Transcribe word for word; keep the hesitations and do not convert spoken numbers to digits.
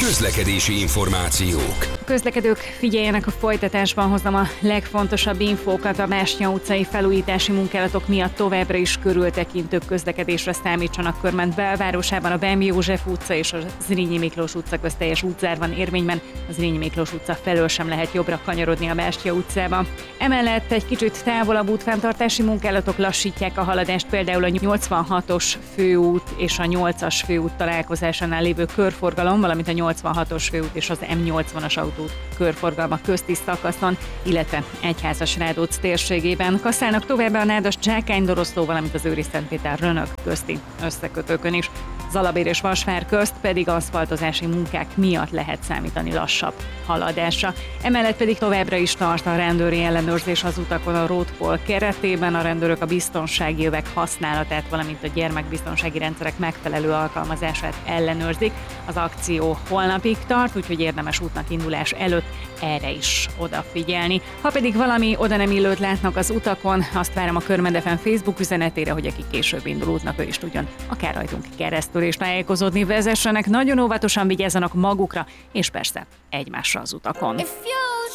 Közlekedési információk. A közlekedők figyeljenek, a folytatásban hozom a legfontosabb infókat. A Bástya utcai felújítási munkálatok miatt továbbra is körültekintőbb közlekedésre számítsanak Körment belvárosában. A Bem József utca és a Zrínyi Miklós utca közt teljes útzár van érvényben. A Zrínyi Miklós utca felől sem lehet jobbra kanyarodni a Bástya utcába. Emellett egy kicsit távolabb útfenntartási munkálatok lassítják a haladást, például a nyolcvanhatos főút és a nyolcas főút találkozásánál lévő körforgalom, valamint a nyolcvanhatos főút és az M nyolcvanas autó körforgalma közti szakaszon, illetve Egyházasrádóc térségében. Kasszálnak továbbá a Nádas-Csákány-Doroszló, valamint az Őri-Szentpéter-Rönök közti összekötőkön is. Zalabér és Vasvár közt pedig aszfaltozási munkák miatt lehet számítani lassabb haladásra. Emellett pedig továbbra is tart a rendőri ellenőrzés az utakon a Roadpol keretében. A rendőrök a biztonsági övek használatát, valamint a gyermekbiztonsági rendszerek megfelelő alkalmazását ellenőrzik. Az akció holnapig tart, úgyhogy érdemes útnak indulás előtt erre is odafigyelni. Ha pedig valami oda nem illőt látnak az utakon, azt várom a Körment ef em Facebook üzenetére, hogy aki később indul útnak, ő is tudjon akár rajtunk keresztül és tájékozódni. Vezessenek, nagyon óvatosan, vigyázzanak magukra, és persze egymásra az utakon.